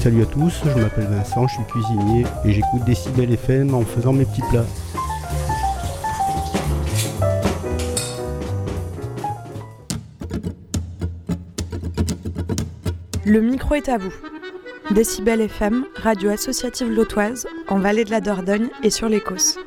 salut à tous, je m'appelle Vincent, je suis cuisinier et j'écoute Décibel FM en faisant mes petits plats. Le micro est à vous. Décibel FM, radio associative lotoise, en Vallée de la Dordogne et sur les Causses.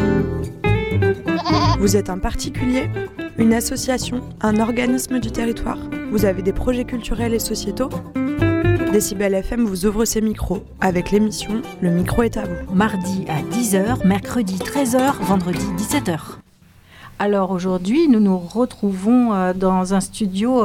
Vous êtes un particulier, une association, un organisme du territoire. Vous avez des projets culturels et sociétaux ? Décibel FM vous ouvre ses micros avec l'émission Le micro est à vous. Mardi à 10h, mercredi 13h, vendredi 17h. Alors aujourd'hui, nous nous retrouvons dans un studio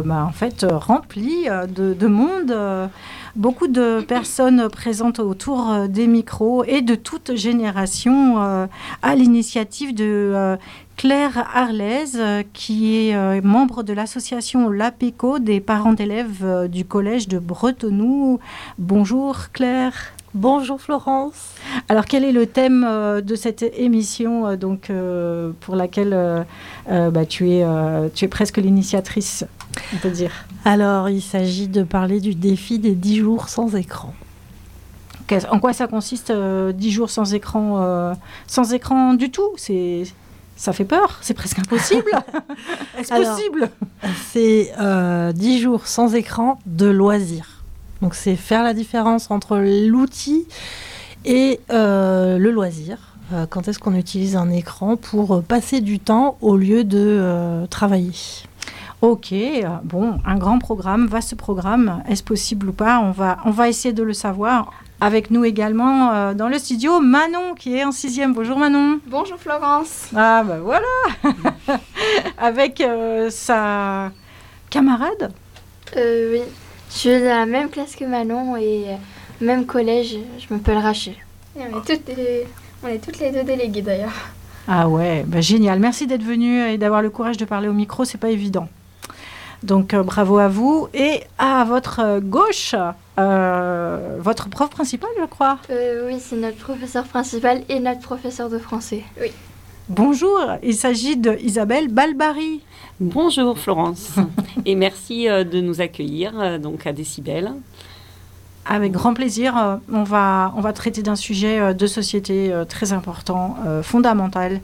rempli de monde. Beaucoup de personnes présentes autour des micros et de toute génération à l'initiative de Claire Arlaise, qui est membre de l'association l'APECO des parents d'élèves du collège de Bretenoux. Bonjour Claire. Bonjour Florence. Alors quel est le thème de cette émission pour laquelle tu es presque l'initiatrice, on peut dire? Alors il s'agit de parler du défi des 10 jours sans écran. En quoi ça consiste 10 jours sans écran du tout? Ça fait peur, c'est presque impossible. Est-ce possible? C'est 10 jours sans écran de loisirs. Donc c'est faire la différence entre l'outil et le loisir. Quand est-ce qu'on utilise un écran pour passer du temps au lieu de travailler? Ok, bon, un grand programme, vaste programme. Est-ce possible ou pas? On va essayer de le savoir. Avec nous également dans le studio, Manon, qui est en 6e. Bonjour Manon. Bonjour Florence. Ah ben voilà. Avec sa camarade. Oui. Je suis dans la même classe que Manon et même collège, je m'appelle Rachel. Et on est toutes les deux déléguées d'ailleurs. Ah ouais, génial. Merci d'être venue et d'avoir le courage de parler au micro, c'est pas évident. Donc bravo à vous. Et à votre gauche, votre prof principal, je crois. Oui, c'est notre professeur principal et notre professeur de français. Oui. Bonjour, il s'agit d'Isabelle Balbari. Bonjour Florence et merci de nous accueillir à Décibel. Avec grand plaisir, on va traiter d'un sujet de société très important, fondamental.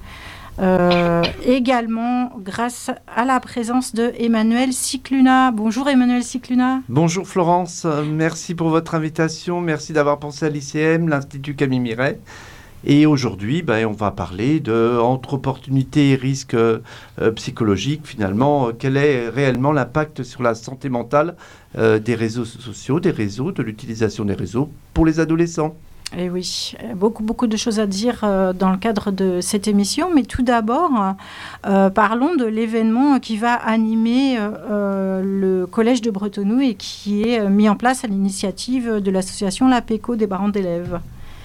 Également grâce à la présence de Emmanuel Cicluna. Bonjour Emmanuel Cicluna. Bonjour Florence, merci pour votre invitation, merci d'avoir pensé à l'ICM, l'Institut Camille Miret. Et aujourd'hui, on va parler entre opportunités et risques psychologiques. Finalement, quel est réellement l'impact sur la santé mentale des réseaux sociaux, de l'utilisation des réseaux pour les adolescents? Et oui, beaucoup de choses à dire dans le cadre de cette émission. Mais tout d'abord, parlons de l'événement qui va animer le collège de Bretenoux et qui est mis en place à l'initiative de l'association l'APECO des parents d'élèves.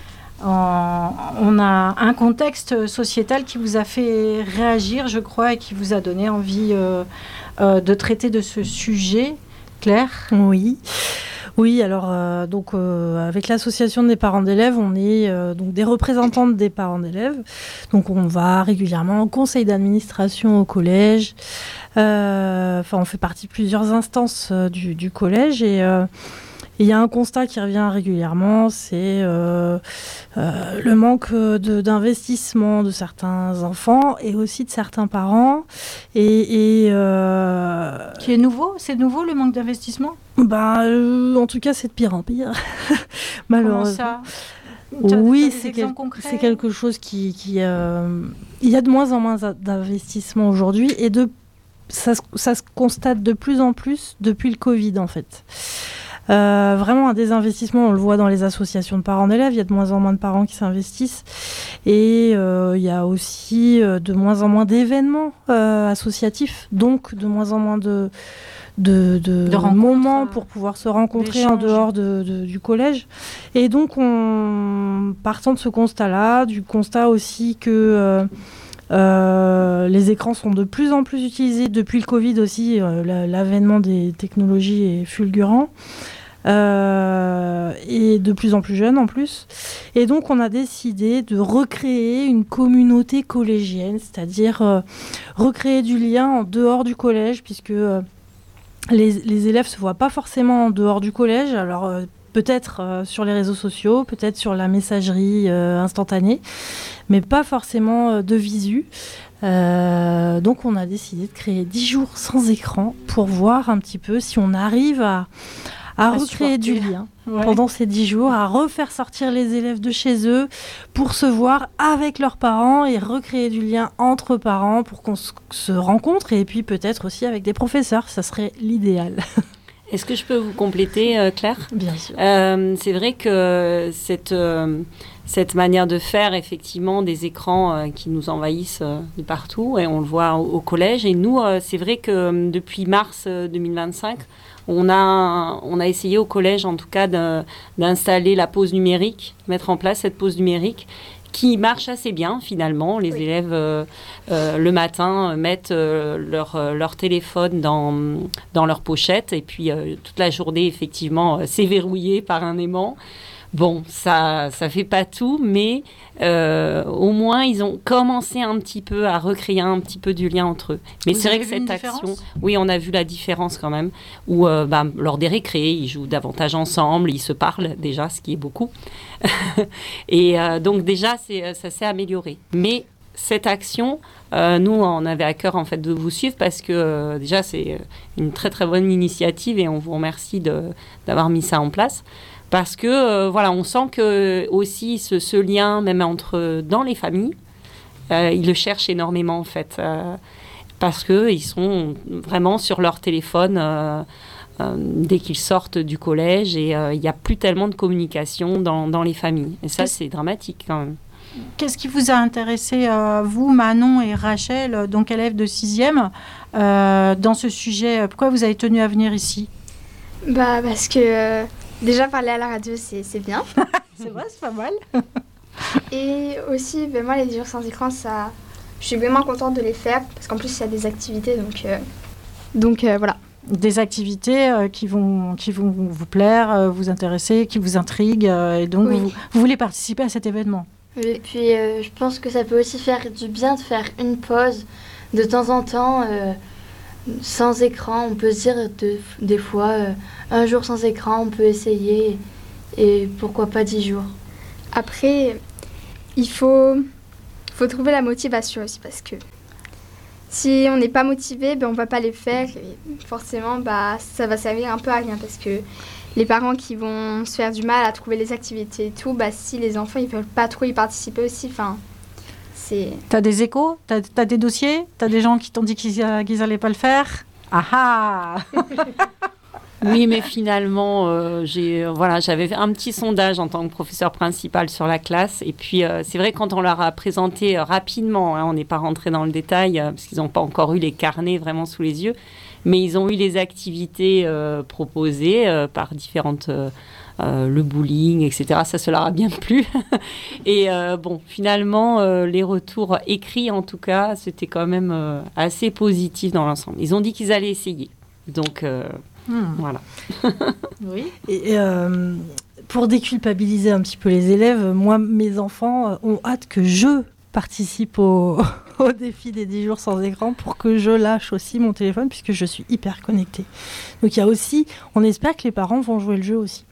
On a un contexte sociétal qui vous a fait réagir, je crois, et qui vous a donné envie de traiter de ce sujet. Claire ? Oui, alors avec l'association des parents d'élèves, on est des représentantes des parents d'élèves. Donc on va régulièrement au conseil d'administration au collège. On fait partie de plusieurs instances du collège et il y a un constat qui revient régulièrement, c'est le manque d'investissement de certains enfants et aussi de certains parents. Qui est nouveau? C'est nouveau le manque d'investissement? En tout cas, c'est de pire en pire. Malheureusement. Comment ça? Oui, c'est quelque chose qui il y a de moins en moins d'investissement aujourd'hui et ça se constate de plus en plus depuis le Covid en fait. Vraiment un désinvestissement, on le voit dans les associations de parents d'élèves, il y a de moins en moins de parents qui s'investissent et il y a aussi de moins en moins d'événements associatifs, donc de moins en moins de moments pour pouvoir se rencontrer en dehors du collège. Et donc partant de ce constat-là, du constat aussi que les écrans sont de plus en plus utilisés depuis le Covid aussi, l'avènement des technologies est fulgurant et de plus en plus jeunes en plus. Et donc on a décidé de recréer une communauté collégienne, c'est-à-dire recréer du lien en dehors du collège puisque les élèves ne se voient pas forcément en dehors du collège. Alors peut-être sur les réseaux sociaux, peut-être sur la messagerie instantanée, mais pas forcément de visu. Donc on a décidé de créer 10 jours sans écran pour voir un petit peu si on arrive à recréer du lien pendant ces 10 jours, à refaire sortir les élèves de chez eux pour se voir avec leurs parents et recréer du lien entre parents pour qu'on se rencontre, et puis peut-être aussi avec des professeurs, ça serait l'idéal. Est-ce que je peux vous compléter, Claire ? Bien sûr. C'est vrai que cette manière de faire, effectivement, des écrans qui nous envahissent de partout, et on le voit au collège. Et nous, c'est vrai que depuis mars 2025, on a essayé au collège, en tout cas, d'installer la pause numérique, mettre en place cette pause numérique, qui marche assez bien finalement. Les élèves le matin mettent leur téléphone dans leur pochette, et puis toute la journée effectivement c'est verrouillé par un aimant. Bon, ça fait pas tout, mais au moins ils ont commencé un petit peu à recréer un petit peu du lien entre eux. Mais c'est vrai que cette action, oui, on a vu la différence quand même, où lors des récrés, ils jouent davantage ensemble, ils se parlent déjà, ce qui est beaucoup. Et donc déjà, ça s'est amélioré. Mais cette action, nous, on avait à cœur en fait de vous suivre parce que déjà c'est une très très bonne initiative et on vous remercie d'avoir mis ça en place. Parce que, on sent que aussi ce lien, même dans les familles, ils le cherchent énormément, en fait. Parce qu'ils sont vraiment sur leur téléphone dès qu'ils sortent du collège. Et il n'y a plus tellement de communication dans les familles. Et ça, c'est dramatique, quand même. Qu'est-ce qui vous a intéressé, vous, Manon et Rachel, donc élèves de 6e, dans ce sujet ? Pourquoi vous avez tenu à venir ici ? Parce que... déjà, parler à la radio, c'est bien. C'est vrai, c'est pas mal. Et aussi, moi, les 10 jours sans écran, je suis vraiment contente de les faire, parce qu'en plus, il y a des activités, donc voilà. Des activités qui vont vous plaire, vous intéresser, qui vous intriguent, et donc vous voulez participer à cet événement. Et puis, je pense que ça peut aussi faire du bien de faire une pause de temps en temps, sans écran. On peut se dire des fois, un jour sans écran, on peut essayer, et pourquoi pas 10 jours. Après, il faut trouver la motivation aussi, parce que si on n'est pas motivé, on ne va pas les faire, et forcément, ça va servir un peu à rien, parce que les parents qui vont se faire du mal à trouver les activités et tout, si les enfants ils veulent pas trop y participer aussi, c'est... T'as des échos ? T'as des dossiers ? T'as des gens qui t'ont dit qu'ils allaient pas le faire ? Ah ah. Oui, mais finalement, j'avais fait un petit sondage en tant que professeur principal sur la classe. Et puis, c'est vrai, quand on leur a présenté rapidement, on n'est pas rentré dans le détail, parce qu'ils n'ont pas encore eu les carnets vraiment sous les yeux, mais ils ont eu les activités proposées par différentes... le bowling, etc. Ça leur a bien plu. Et finalement, les retours écrits, en tout cas, c'était quand même assez positif dans l'ensemble. Ils ont dit qu'ils allaient essayer. Donc, voilà. Oui. Et pour déculpabiliser un petit peu les élèves, moi, mes enfants ont hâte que je participe au défi des 10 jours sans écran pour que je lâche aussi mon téléphone, puisque je suis hyper connectée. Donc, il y a aussi... On espère que les parents vont jouer le jeu aussi.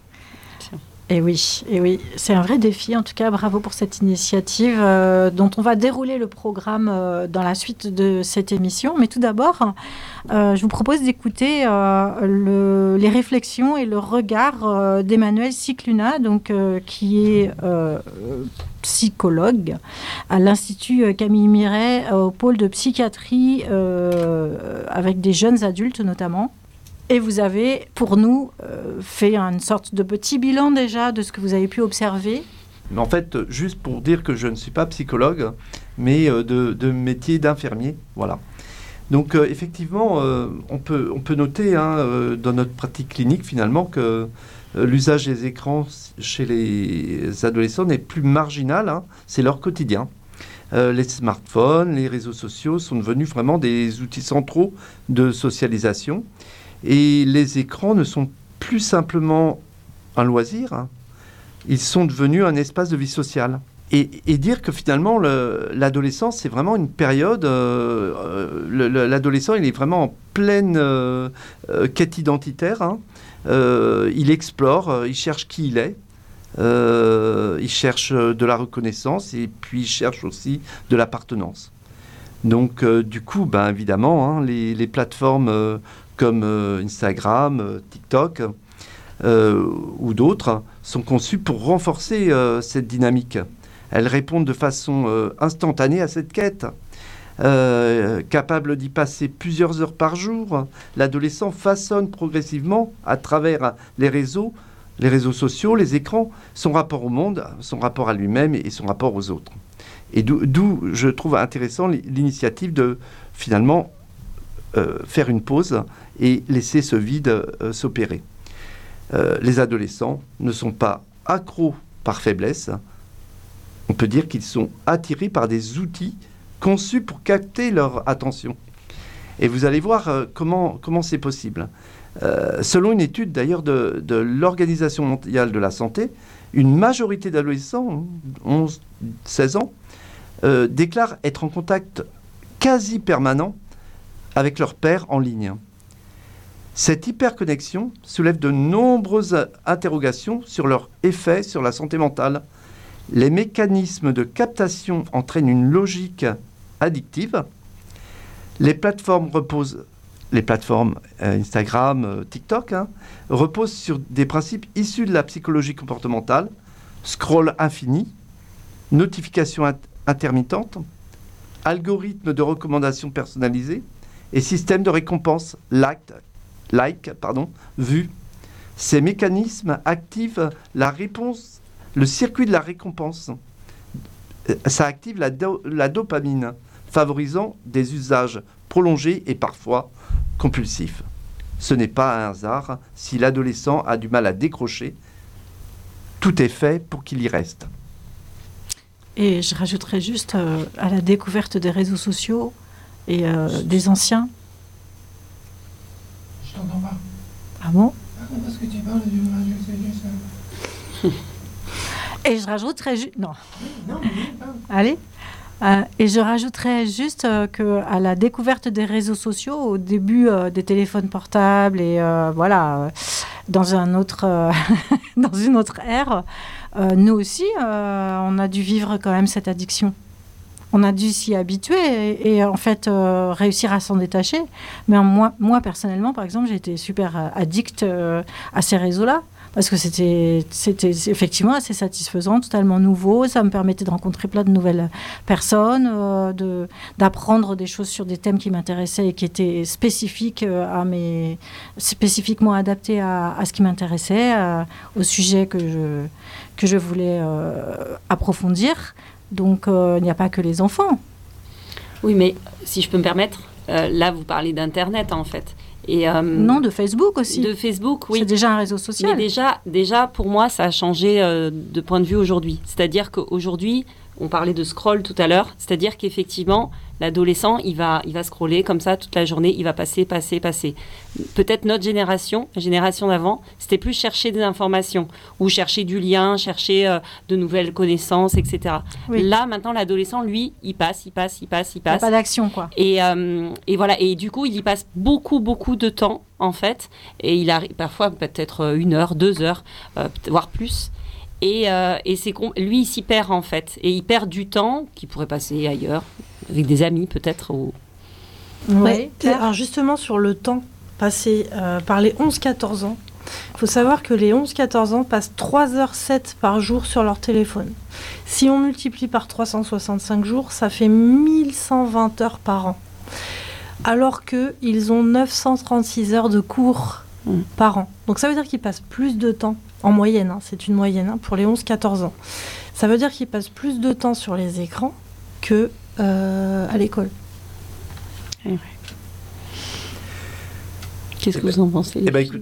Et oui, c'est un vrai défi. En tout cas, bravo pour cette initiative dont on va dérouler le programme dans la suite de cette émission. Mais tout d'abord, je vous propose d'écouter les réflexions et le regard d'Emmanuel Cicluna, qui est psychologue à l'Institut Camille Miret, au pôle de psychiatrie avec des jeunes adultes notamment. Et vous avez, pour nous, fait une sorte de petit bilan déjà de ce que vous avez pu observer. En fait, juste pour dire que je ne suis pas psychologue, mais de métier d'infirmier, voilà. Donc, effectivement, on peut noter dans notre pratique clinique, finalement, que l'usage des écrans chez les adolescents n'est plus marginal, c'est leur quotidien. Les smartphones, les réseaux sociaux sont devenus vraiment des outils centraux de socialisation. Et les écrans ne sont plus simplement un loisir, ils sont devenus un espace de vie sociale. Et dire que finalement, l'adolescence, c'est vraiment une période... l'adolescent, il est vraiment en pleine quête identitaire. il explore, il cherche qui il est, il cherche de la reconnaissance et puis il cherche aussi de l'appartenance. Donc du coup, évidemment, les plateformes comme Instagram, TikTok ou d'autres sont conçues pour renforcer cette dynamique. Elles répondent de façon instantanée à cette quête. Capable d'y passer plusieurs heures par jour, l'adolescent façonne progressivement à travers les réseaux sociaux, les écrans, son rapport au monde, son rapport à lui-même et son rapport aux autres. Et d'où je trouve intéressant l'initiative de finalement faire une pause et laisser ce vide s'opérer. Les adolescents ne sont pas accros par faiblesse. On peut dire qu'ils sont attirés par des outils conçus pour capter leur attention. Et vous allez voir comment c'est possible. Selon une étude d'ailleurs de l'Organisation mondiale de la santé, une majorité d'adolescents, 11-16 ans, déclarent être en contact quasi permanent avec leur père en ligne. Cette hyperconnexion soulève de nombreuses interrogations sur leur effet sur la santé mentale. Les mécanismes de captation entraînent une logique addictive. Les plateformes Instagram, TikTok, reposent sur des principes issus de la psychologie comportementale, scroll infini, notifications intermittentes, algorithmes de recommandation personnalisés et systèmes de récompense vue. Ces mécanismes activent la réponse, le circuit de la récompense. Ça active la dopamine, favorisant des usages prolongés et parfois compulsifs. Ce n'est pas un hasard si l'adolescent a du mal à décrocher. Tout est fait pour qu'il y reste. Et je rajouterais juste à la découverte des réseaux sociaux et des anciens. Je t'entends pas. Ah bon? Parce que tu parles du radio, c'est juste ça. Et je rajouterais juste... Non. Non, Allez. Et je rajouterais juste qu'à la découverte des réseaux sociaux, au début des téléphones portables et dans une autre ère, nous aussi, on a dû vivre quand même cette addiction. On a dû s'y habituer et en fait réussir à s'en détacher. Mais moi, personnellement, par exemple, j'ai été super addict à ces réseaux-là. Parce que c'était effectivement assez satisfaisant, totalement nouveau. Ça me permettait de rencontrer plein de nouvelles personnes, d'apprendre des choses sur des thèmes qui m'intéressaient et qui étaient spécifiquement adaptés à ce qui m'intéressait, au sujet que je voulais approfondir. Donc, il n'y a pas que les enfants. Oui, mais si je peux me permettre, là, vous parlez d'Internet, en fait. Et, non, de Facebook aussi. De Facebook, oui. C'est déjà un réseau social. Mais déjà, pour moi, ça a changé de point de vue aujourd'hui. C'est-à-dire qu'aujourd'hui, on parlait de scroll tout à l'heure, c'est-à-dire qu'effectivement, l'adolescent, il va scroller comme ça toute la journée, il va passer. Peut-être notre génération, la génération d'avant, c'était plus chercher des informations ou chercher du lien, chercher de nouvelles connaissances, etc. Oui. Là, maintenant, l'adolescent, lui, il passe. Il n'y a pas d'action, quoi. Et voilà. Et du coup, il y passe beaucoup de temps, en fait. Et il arrive parfois peut-être 1 heure, 2 heures, voire plus. Et lui, il s'y perd, en fait. Et il perd du temps qu'il pourrait passer ailleurs, avec des amis, peut-être. Oui. Alors, justement, sur le temps passé par les 11-14 ans, il faut savoir que les 11-14 ans passent 3h07 par jour sur leur téléphone. Si on multiplie par 365 jours, ça fait 1120 heures par an. Alors qu'ils ont 936 heures de cours par an. Donc, ça veut dire qu'ils passent plus de temps. En moyenne, c'est une moyenne pour les 11-14 ans. Ça veut dire qu'ils passent plus de temps sur les écrans que à l'école. Ouais. Qu'est-ce que vous en pensez? Écoute.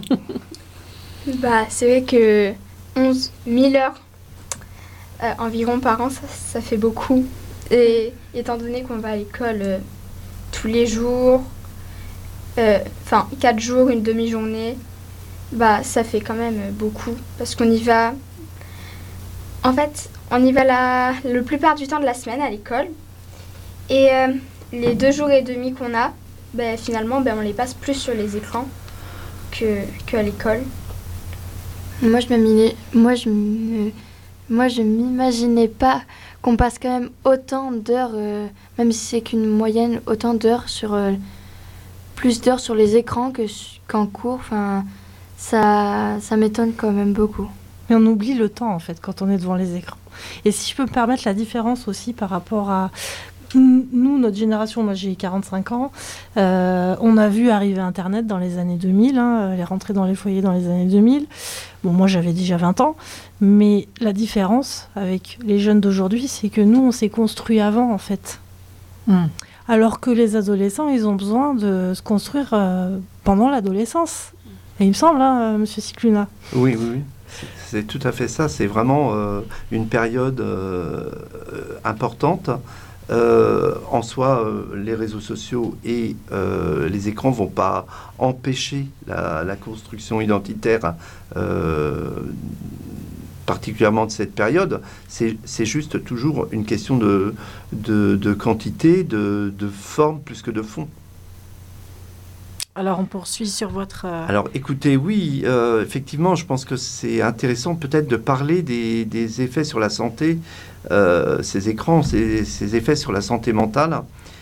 C'est vrai que 11 000 heures environ par an, ça fait beaucoup. Et étant donné qu'on va à l'école tous les jours, 4 jours, une demi-journée, ça fait quand même beaucoup parce qu'on y va. En fait, on y va la plupart du temps de la semaine à l'école. Et les 2 jours et demi qu'on a, finalement, on les passe plus sur les écrans qu'à l'école. Moi, je m'imaginais pas qu'on passe quand même autant d'heures, même si c'est qu'une moyenne, autant d'heures plus d'heures sur les écrans qu'en cours. Enfin, ça m'étonne quand même beaucoup. Mais on oublie le temps, en fait, quand on est devant les écrans. Et si je peux me permettre la différence aussi par rapport à nous, notre génération, moi j'ai 45 ans, on a vu arriver Internet dans les années 2000, elle est rentrée dans les foyers dans les années 2000. Bon, moi j'avais déjà 20 ans, mais la différence avec les jeunes d'aujourd'hui, c'est que nous, on s'est construit avant, en fait. Alors que les adolescents, ils ont besoin de se construire pendant l'adolescence. Et il me semble, Monsieur Cicluna. Oui. C'est tout à fait ça. C'est vraiment une période importante. En soi, les réseaux sociaux et les écrans ne vont pas empêcher la construction identitaire, particulièrement de cette période. C'est juste toujours une question de quantité, de forme plus que de fond. Alors, on poursuit sur votre... Alors, écoutez, oui, effectivement, je pense que c'est intéressant peut-être de parler des effets sur la santé, ces écrans, ces effets sur la santé mentale.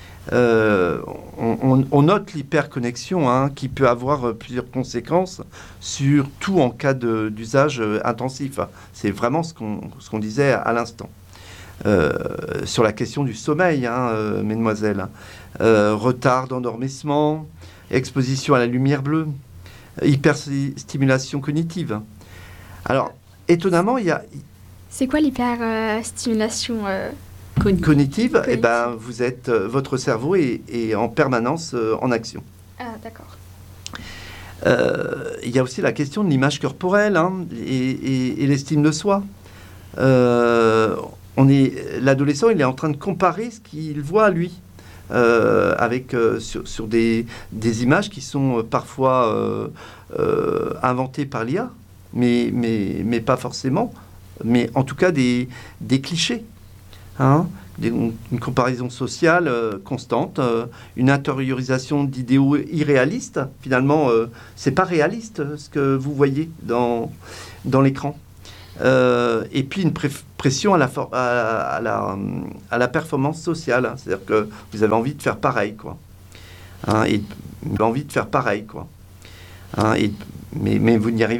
On note l'hyperconnexion qui peut avoir plusieurs conséquences, surtout en cas d'usage intensif. C'est vraiment ce qu'on disait à l'instant. Sur la question du sommeil, mesdemoiselles. Retard d'endormissement, exposition à la lumière bleue, hyperstimulation cognitive. Alors, étonnamment, il y a... C'est quoi l'hyperstimulation cognitive? Eh ben, votre cerveau est en permanence en action. Ah, d'accord. Il y a aussi la question de l'image corporelle et l'estime de soi. L'adolescent, il est en train de comparer ce qu'il voit lui. Sur des images qui sont parfois inventées par l'IA, mais pas forcément, mais en tout cas des clichés, une comparaison sociale constante, une intériorisation d'idéaux irréalistes. Finalement, c'est pas réaliste ce que vous voyez dans l'écran. Et puis une pression à la performance sociale, c'est-à-dire que vous avez envie de faire pareil, quoi. Mais vous n'y arrivez